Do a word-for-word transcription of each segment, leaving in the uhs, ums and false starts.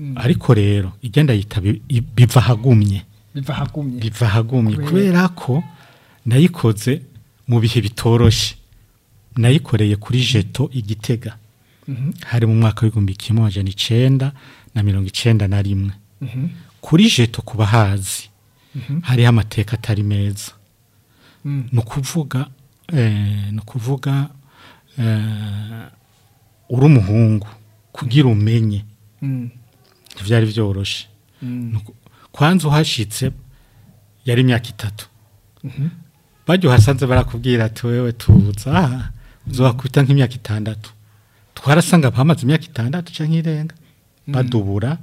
ariko rero igenda yita biva hagumye biva hagumye biva hagumye kubera ko nayikoze mu bihe bitoroshe nayikoreye kuri jeto igitega hari mu mwaka w'igihumbi kimwe amajana icenda na mirongo icenda na rimwe kuri jeto kuba hazi hariho amateka atari meza ni ukuvuga ni ukuvuga uri umuhungu kugira umenye ntibyari byoroshe kwanza uhashitse yari imyaka itatu bajya uhasanze barakubwira ati wewe tuza uzokwita nk'imyaka itandatu twarasanga bamaze imyaka itandatu cyangwa irenga badubura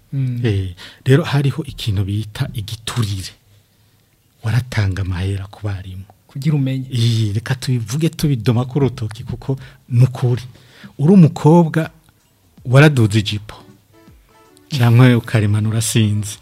rero hariho ikintu bita igiturire waratanga amahera ku barimu kugira umenye reka tubivuge tubidoma ku rutoki kuko nukuri uri umukobwa waraduze ijipo cyangwa ukarimanura sinzi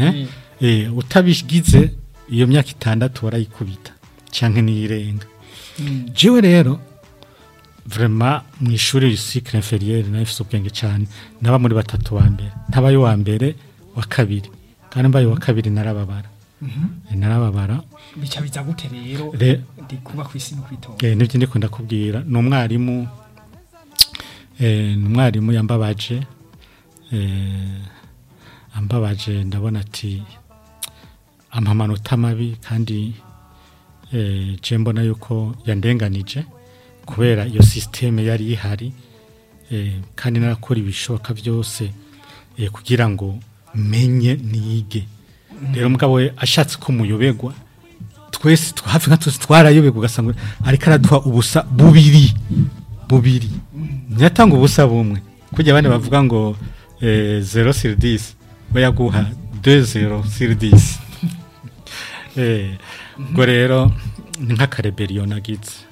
utabigize iyo myaka itandatu warayikubita cyangwa niyirenga jewe rero vraiment mu ishuri cycle inférieur nafise ubwenge cyane naba muri batatu wa mbere ntabaye wa mbere wa kabiri kandi mbaye wa kabiri narababara narababara bica biza gute rero ndi kuba kwisi no kwitonda eh nivyo ndiko ndakubwira no mwarimu eh no mwarimu yambabaje eh ambabaje ndabona ati amamanota mabi kandi eh je mbona yuko yandenganije kubera iyo systeme yari ihari eh kandi narakora ibishoka byose eh kugira ngo menye nige rero mugabo ashatse ko muyobegwa twese hafi nka twese twarayobegwa gasanga ariko araduha ubusa bubiri bubiri nyatanga ubusa bumwe kujya abandi bavuga ngo eh zero sur dix bayaguha deux zero sur dix eh ngo rero ni nka kareberiyo nagize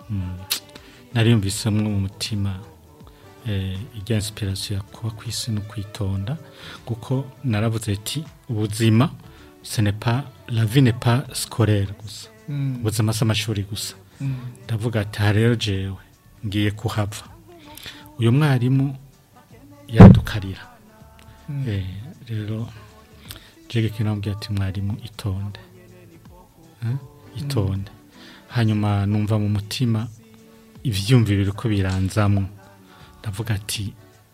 nariyumvise mu mutima eh ijya inspiration kuba kwisi no kwitonda kuko naravuze ati ubuzima ce n'est pas la vie n'est pas scolaire gusa ubuzima s'amashuri gusa ndavuga ati rero jewe ngiye kuhava uyu mwarimu yadukarira eh rero jege kinambye ati mwarimu itonde eh itonde hanyuma numva mu mutima ivyumviro biriko biranzamwe ndavuga ati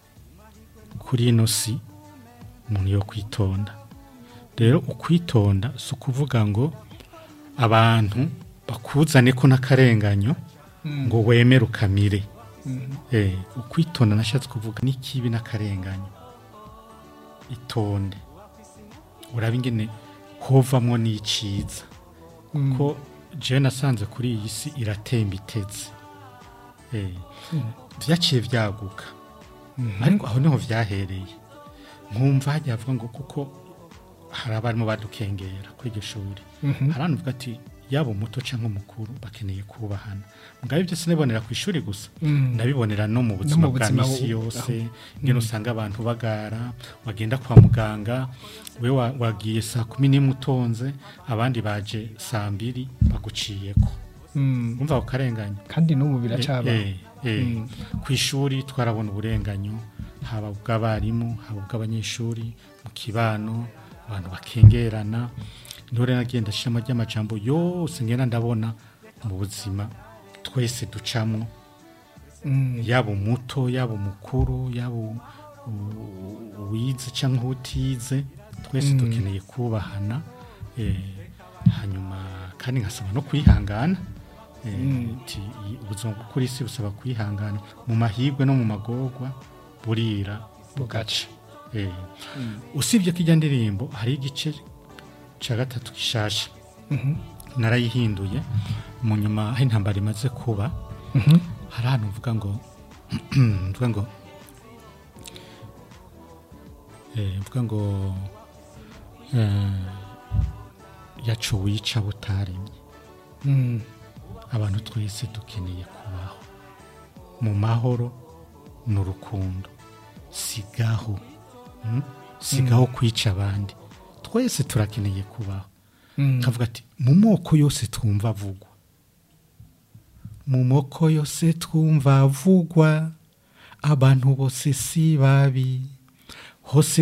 kuri ino si umuntu yo kwitonda rero ukwitonda so kuvuga ngo abantu bakuzane ko nakarenganyo ngo wemere ukamire eh ukwitonda nashatse kuvuga n'ikibi nakarenganyo itonde uraba ingene hovamwo n'iciza kuko je nasanze kuri iyi si iratemba iteze eh vyaciye vyaguka ariko aho niho vyahereye nkumva hajya avuga ngo kuko hari abarimo badukengera kuri iryo shuri haranuvuga ati yabo muto canke umukuru bakeneye kubahana mugabe byo sinebonera ku ishuri gusa nabibonera no mu buzima bwa misi yose ngene usanga abantu bagara bagenda kwa muganga we wagiye saa kumi n'imwe utonze abandi baje saa mbiri baguciyeko umva ukarenganya kandi n'ubu biracaba eh eh ku ishuri twarabona uburenganyo haba ubw'abarimu haba ubw'abanyeshuri mu kibano abantu bakengerana ndore nagenda shama ry'amajambo yose ngena ndabona mu buzima twese ducamwo yabo muto yabo mukuru yabo wize cyangwa utize twese dukeneye kubahana eh hanyuma kandi nkasaba no kwihangana eh ubuzima kuri isi busaba kwihangana mu mahirwe no mu magorwa burira bugaca eh usibye kijya ndirimbo hari igice cha gatatu gishasha narayihinduye mu nyuma aho intambara imaze kuba hari ahantu mvuga ngo mvuga ngo eh mvuga ngo eh yacu wica butaremye abantu twese dukeneye kubaho mu mahoro n'urukundo sigaho sigaho kwica abandi twese turakeneye kubaho kavuga ati mu moko yose twumva avugwa mu moko yose twumva avugwa abantu bose si babi hose